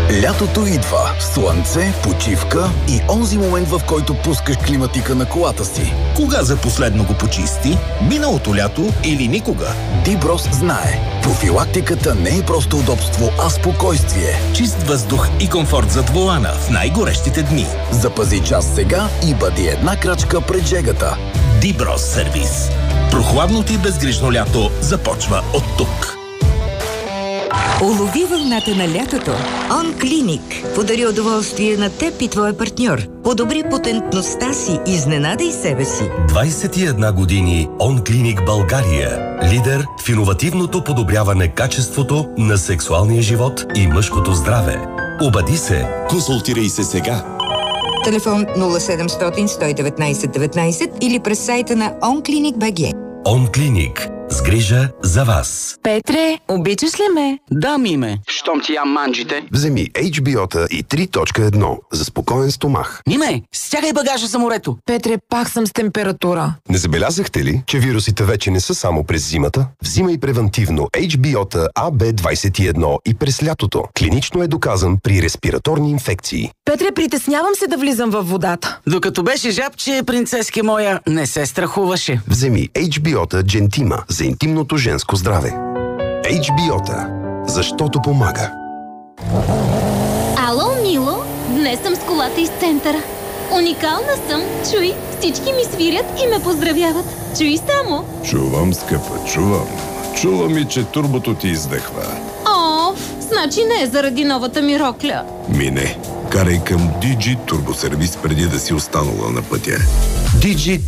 Лятото идва. Слънце, почивка и онзи момент, в който пускаш климатика на колата си. Кога за последно го почисти? Миналото лято или никога? Диброс знае. Профилактиката не е просто удобство, а спокойствие. Чист въздух и комфорт зад волана в най-горещите дни. Запази час сега и бъди една крачка пред жегата. Диброс сервис. Прохладното и безгрижно лято започва от тук. Улови вълната на лятото. OnClinic подари удоволствие на теб и твоя партньор. Подобри потентността си, изненадай себе си. 21 години OnClinic България. Лидер в иновативното подобряване качеството на сексуалния живот и мъжкото здраве. Обади се. Консултирай се сега. Телефон 0700 119 19 или през сайта на OnClinic.bg. OnClinic. С грижа за вас. Петре, обичаш ли ме? Да, Миме. Щом ти ям манджите. Вземи HBO-та и 3.1 за спокоен стомах. Миме, стягай багажа за морето. Петре, пак съм с температура. Не забелязахте ли, че вирусите вече не са само през зимата? Взимай превентивно HBO-та AB21 и през лятото. Клинично е доказан при респираторни инфекции. Петре, притеснявам се да влизам във водата. Докато беше жабче, принцески моя, не се страхуваше. Вземи HBO-та Gentima за интимното женско здраве. HBO-та. Защото помага. Ало, Мило! Днес съм с колата из центъра. Уникална съм. Чуй, всички ми свирят и ме поздравяват. Чуй само. Чувам, скъпа, чувам. Чувам и, че турбото ти издъхва. О, значи не е заради новата ми рокля. Мине. Карай към DG Турбосервис преди да си останала на пътя. DG